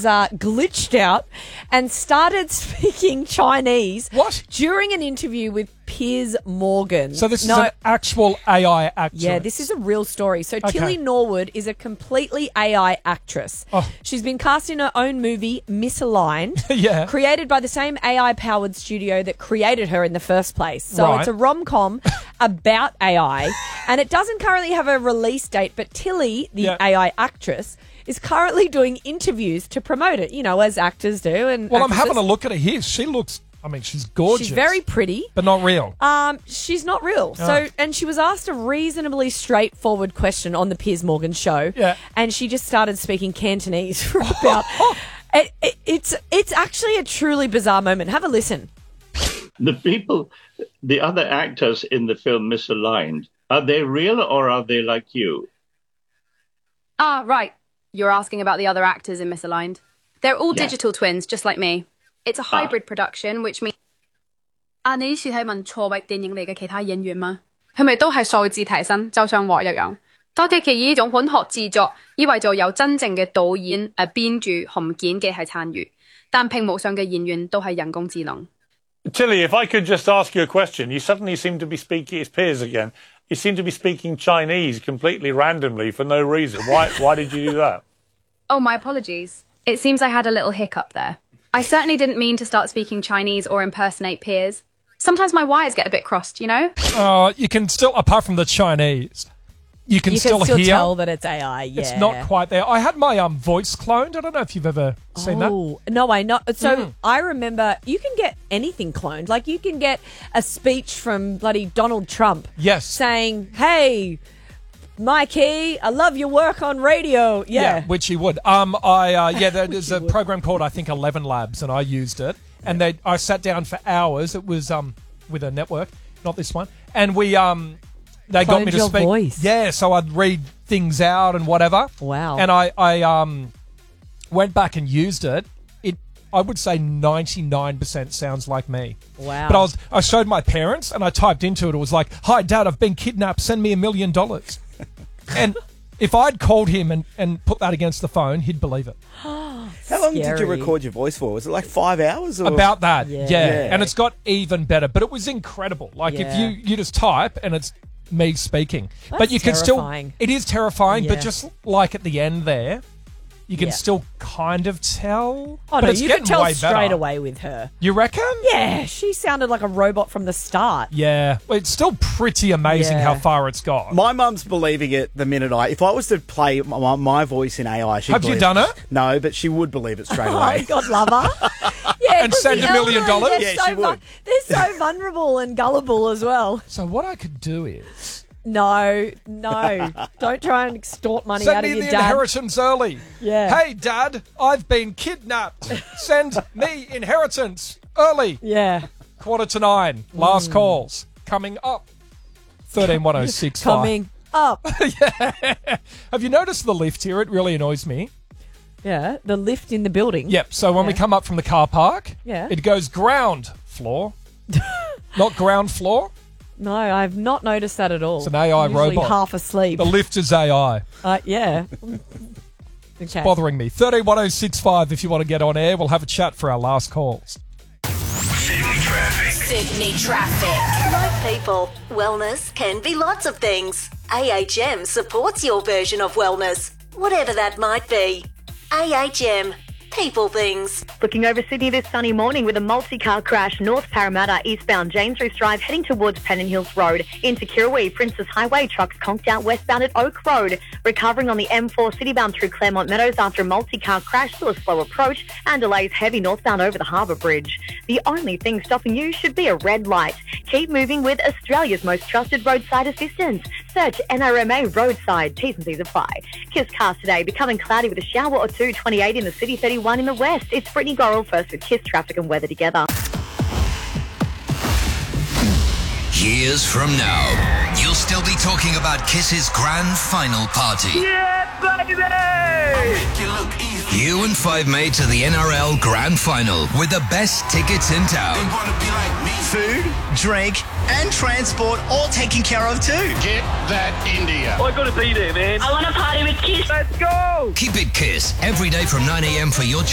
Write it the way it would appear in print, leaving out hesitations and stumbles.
glitched out and started speaking Chinese. What? During an interview with Piers Morgan. So this is an actual AI actress. Yeah, this is a real story. So Tilly Norwood is a completely AI actress. Oh. She's been cast in her own movie, Misaligned, Yeah. created by the same AI-powered studio that created her in the first place. So Right. it's a rom-com about AI, and it doesn't currently have a release date, but Tilly, the AI actress, is currently doing interviews to promote it, as actors do. And Well, I'm actresses. having a look at her here. She looks, she's gorgeous. She's very pretty. But not real. She's not real. So, and she was asked a reasonably straightforward question on the Piers Morgan show. Yeah. And she just started speaking Cantonese for about... It's actually a truly bizarre moment. Have a listen. The other actors in the film Misaligned, are they real or are they like you? Ah, right. You're asking about the other actors in Misaligned. They're all digital twins, just like me. It's a hybrid production, which means...你意思係問錯位電影嚟嘅其他演員嗎？係咪都係數字提升，就像我一樣？多啲嘅呢種混合製作，意味著有真正嘅導演、編劇同剪輯係參與，但屏幕上嘅演員都係人工智能。 Tilly, if I could just ask you a question. You suddenly seem to be speaking, it's Piers again. You seem to be speaking Chinese completely randomly for no reason. Why did you do that? Oh, my apologies. It seems I had a little hiccup there. I certainly didn't mean to start speaking Chinese or impersonate Piers. Sometimes my wires get a bit crossed, you know? You can still, apart from the Chinese, you can still hear. Tell that it's AI, yeah. It's not quite there. I had my voice cloned. I don't know if you've ever seen that. Oh, no, I not. So I remember you can get anything cloned. Like you can get a speech from bloody Donald Trump. Yes. Saying, hey, Mikey, I love your work on radio. Yeah. Which he would. There's a program called, I think, 11 Labs, and I used it. And I sat down for hours. It was with a network, not this one. And they got me to speak. Voice. Yeah, so I'd read things out and whatever. Wow. And I went back and used it. I would say 99% sounds like me. Wow. But I showed my parents and I typed into it. It was like, "Hi, Dad, I've been kidnapped. Send me $1 million." And if I'd called him and put that against the phone, he'd believe it. How long did you record your voice for? Was it like 5 hours? Or? About that, yeah. And it's got even better. But it was incredible. Like if you just type and it's me speaking. But you can still... It is terrifying, but just like at the end there... You can still kind of tell. Oh, but no, it's you getting could tell way straight better. away with her. You reckon? Yeah, she sounded like a robot from the start. Yeah. Well, it's still pretty amazing how far it's got. My mum's believing it the minute if I was to play my voice in AI, she'd Have you done it? No, but she would believe it straight Oh, away. God love her. Yeah, and send $1 million? They're She would. They're so vulnerable and gullible as well. So what I could do is... No. Don't try and extort money Send out of me your the dad. inheritance early. Yeah. Hey, Dad, I've been kidnapped. Send me inheritance early. Yeah. 8:45. Last calls. Coming up. 131065. Coming up. Yeah. Have you noticed the lift here? It really annoys me. Yeah, the lift in the building. Yep. So when we come up from the car park, it goes ground floor, not ground floor. No, I've not noticed that at all. It's an AI I'm usually robot. half asleep. The lift is AI. Yeah. It's bothering me. 131065 if you want to get on air. We'll have a chat for our last calls. Sydney traffic. Like people, wellness can be lots of things. AHM supports your version of wellness, whatever that might be. AHM. People things. Looking over Sydney this sunny morning with a multi-car crash north Parramatta, eastbound James Reese Drive, heading towards Pennant Hills Road. Into Kirrawee, Princess Highway, trucks conked out westbound at Oak Road. Recovering on the M4 citybound through Claremont Meadows after a multi-car crash to a slow approach and delays heavy northbound over the Harbour Bridge. The only thing stopping you should be a red light. Keep moving with Australia's most trusted roadside assistance. Search NRMA Roadside. T's and C's apply. Kiss cars today, becoming cloudy with a shower or two, 28 in the city, 31 in the west. It's Brittany Gorrell first with Kiss traffic and weather together. Years from now, you'll still be talking about Kiss's grand final party. Yeah, baby! You and five mates at the NRL Grand Final with the best tickets in town. Food, drink, and transport all taken care of too. Get that India. I gotta be there, man. I want to party with Kiss. Let's go! Keep it Kiss every day from 9 a.m. for your